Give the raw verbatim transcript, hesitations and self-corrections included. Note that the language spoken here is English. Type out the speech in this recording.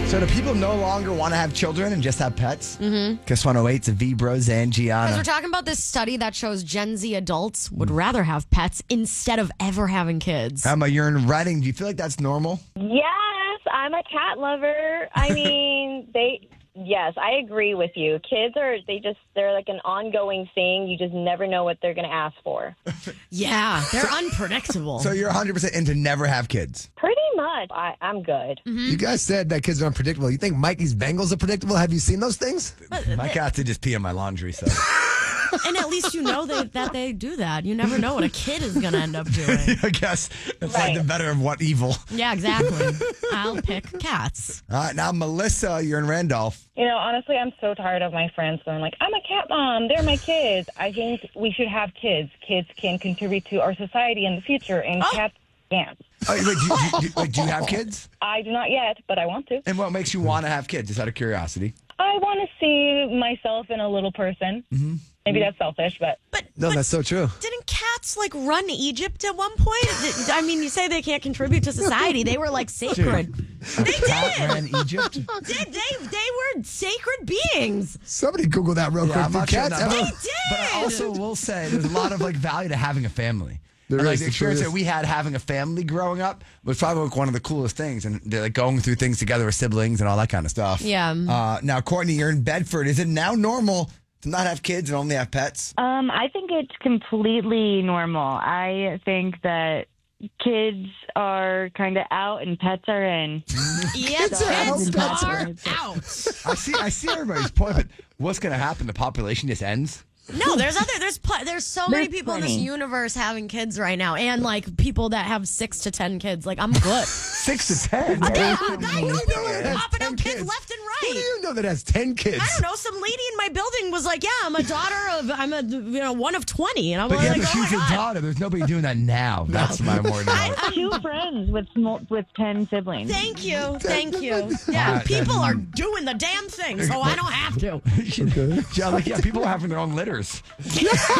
So do people no longer want to have children and just have pets? Mm-hmm. Kiss one oh eight's Vibros and Because Gianna. we're talking about this study that shows Gen Z adults would rather have pets instead of ever having kids. Emma, you're in Reading. Do you feel like that's normal? Yes, I'm a cat lover. I mean, they. Yes, I agree with you. Kids are, they just, they're like an ongoing thing. You just never know what they're going to ask for. Yeah, they're unpredictable. So you're one hundred percent into never have kids? Pretty much. I, I'm good. Mm-hmm. You guys said that kids are unpredictable. You think Mikey's Bengals are predictable? Have you seen those things? My cats did just pee in my laundry, so. And at least you know they, that they do that. You never know what a kid is going to end up doing. I guess it's Right. like the better of what evil. Yeah, exactly. I'll pick cats. All right, now Melissa, you're in Randolph. You know, honestly, I'm so tired of my friends going like, I'm a cat mom. They're my kids. I think we should have kids. Kids can contribute to our society in the future, and Oh. cats can't. Oh, wait, do, you, do, you, wait, do you have kids? I do not yet, but I want to. And what makes you want to have kids, just out of curiosity? I want to see myself in a little person. Mm-hmm. Maybe that's selfish, but But, No, but that's so true. didn't cats like run Egypt at one point? Did- I mean, you say they can't contribute to society. They were like sacred. They Cat did. ran Egypt? Did they? They were sacred beings. Somebody Google that real Yeah, quick. I'm Do not sure cats that- ever- They did. But I also will say there's a lot of like value to having a family. There And, like is, the there experience is. that we had having a family growing up was probably like one of the coolest things, and they're like going through things together with siblings and all that kind of stuff. Yeah. Uh, now, Courtney, you're in Bedford. Is it now normal to not have kids and only have pets? Um, I think it's completely normal. I think that kids are kind of out and pets are in. Yeah, Kids are out, kids pets are are out. I see. I see everybody's point, but what's going to happen? The population just ends. No, there's other there's pl- there's so many There's people in this plenty. universe having kids right now, and like people that have six to ten kids. Like I'm good. Six to ten. Yeah, I know You know people that are has popping ten out kids kids. left and Who do right. you know that has ten kids? I don't know. Some lady in my building was like, "Yeah, I'm a daughter of I'm a you know one of twenty," and I'm But yeah, like, but "Oh my she's a god." daughter. There's nobody doing that now. That's my more than I have two friends with small, with ten siblings. Thank you, thank you. Yeah, Alright, people then. are doing the damn thing, so I don't have to. Yeah, like, yeah, people are having their own litters.